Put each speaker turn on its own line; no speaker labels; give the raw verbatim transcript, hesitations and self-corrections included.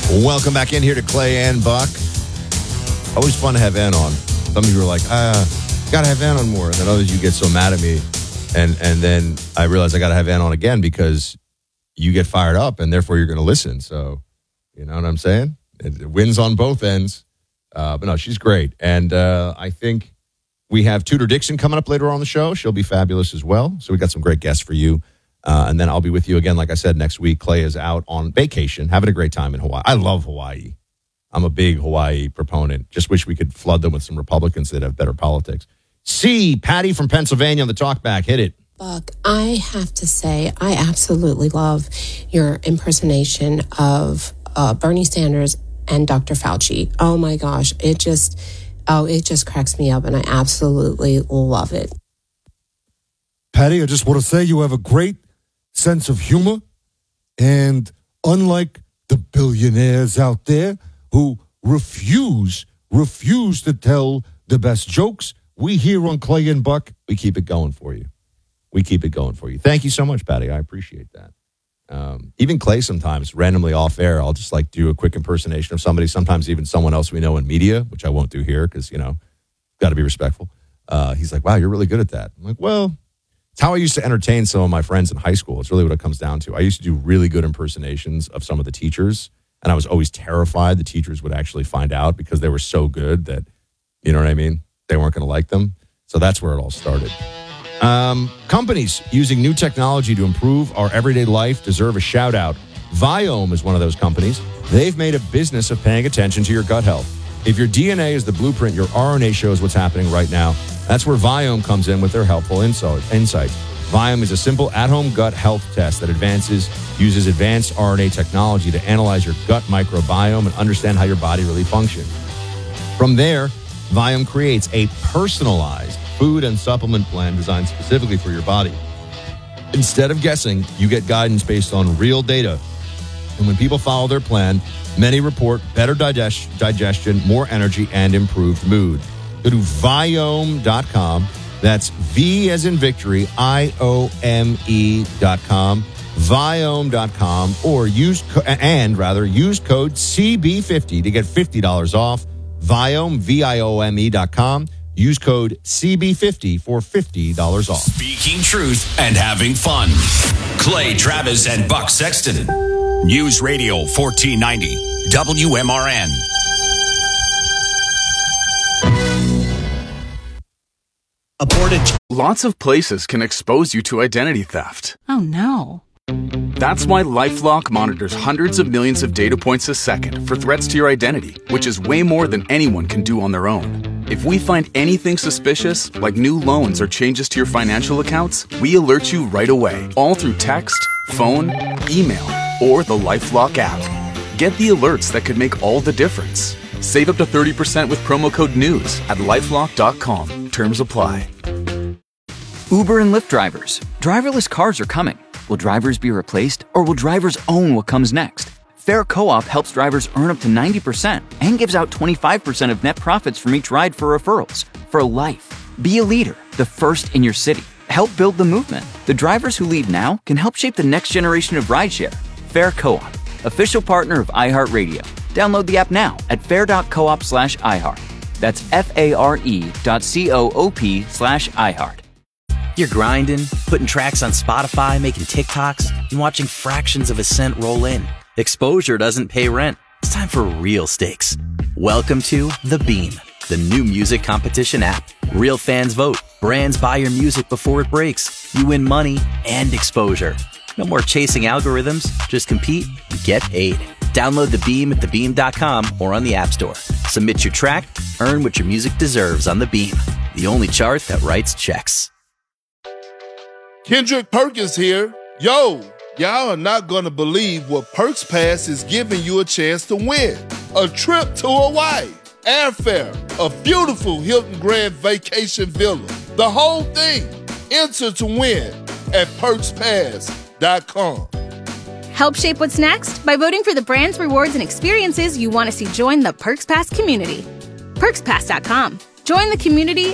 Welcome back in here to Clay and Buck. Always fun to have Ann on. Some of you are like, ah, gotta have Ann on more. And then others, you get so mad at me. And and then I realize I gotta have Ann on again because you get fired up and therefore you're going to listen. So, you know what I'm saying? It, it wins on both ends. Uh, but no, she's great. And uh, I think we have Tudor Dixon coming up later on the show. She'll be fabulous as well. So we got some great guests for you. Uh, and then I'll be with you again, like I said, next week. Clay is out on vacation, having a great time in Hawaii. I love Hawaii. I'm a big Hawaii proponent. Just wish we could flood them with some Republicans that have better politics. C, Patty from Pennsylvania on the talkback. Hit it.
Buck, I have to say, I absolutely love your impersonation of uh, Bernie Sanders and Doctor Fauci. Oh my gosh, it just, oh, it just cracks me up, and I absolutely love it.
Patty, I just want to say you have a great sense of humor, and unlike the billionaires out there who refuse, refuse to tell the best jokes, we here on Clay and Buck,
we keep it going for you. We keep it going for you. Thank you so much, Patty. I appreciate that. Um, even Clay sometimes, randomly off air, I'll just like do a quick impersonation of somebody, sometimes even someone else we know in media, which I won't do here because, you know, got to be respectful. Uh, he's like, wow, you're really good at that. I'm like, well, it's how I used to entertain some of my friends in high school. It's really what it comes down to. I used to do really good impersonations of some of the teachers, and I was always terrified the teachers would actually find out because they were so good that, you know what I mean? They weren't going to like them. So that's where it all started. Um, companies using new technology to improve our everyday life deserve a shout out. Viome is one of those companies. They've made a business of paying attention to your gut health. If your D N A is the blueprint, your R N A shows what's happening right now. That's where Viome comes in with their helpful insights. Viome is a simple at-home gut health test that advances, uses advanced R N A technology to analyze your gut microbiome and understand how your body really functions. From there, Viome creates a personalized food and supplement plan designed specifically for your body. Instead of guessing, you get guidance based on real data. And when people follow their plan, many report better digest- digestion, more energy, and improved mood. Go to Viome dot com. That's V as in victory, I O M E dot com. Viome dot com, or use, co- and rather, use code C B fifty to get fifty dollars off. Viome, V I O M E dot com. Use code C B fifty for fifty dollars off.
Speaking truth and having fun. Clay Travis and Buck Sexton. News Radio fourteen ninety. W M R N.
Aborted.
Lots of places can expose you to identity theft.
Oh, no.
That's why LifeLock monitors hundreds of millions of data points a second for threats to your identity, which is way more than anyone can do on their own. If we find anything suspicious, like new loans or changes to your financial accounts, we alert you right away, all through text, phone, email, or the LifeLock app. Get the alerts that could make all the difference. Save up to thirty percent with promo code NEWS at lifelock dot com. Terms apply.
Uber and Lyft drivers. Driverless cars are coming. Will drivers be replaced, or will drivers own what comes next? Fair Co-op helps drivers earn up to ninety percent and gives out twenty-five percent of net profits from each ride for referrals. For life. Be a leader, the first in your city. Help build the movement. The drivers who lead now can help shape the next generation of rideshare. Fair Co-op, official partner of iHeartRadio. Download the app now at fair.coop slash iHeart. That's F-A-R-E dot C-O-O-P slash iHeart.
You're grinding, putting tracks on Spotify, making TikToks, and watching fractions of a cent roll in. Exposure doesn't pay rent. It's time for real stakes. Welcome to The Beam, the new music competition app. Real fans vote. Brands buy your music before it breaks. You win money and exposure. No more chasing algorithms. Just compete and get paid. Download The Beam at the beam dot com or on the App Store. Submit your track, earn what your music deserves on The Beam, the only chart that writes checks.
Kendrick Perkins here. Yo, y'all are not going to believe what Perks Pass is giving you a chance to win. A trip to Hawaii, airfare, a beautiful Hilton Grand Vacation Villa, the whole thing. Enter to win at perks pass dot com.
Help shape what's next by voting for the brands, rewards, and experiences you want to see join the Perks Pass community. perks pass dot com. Join the community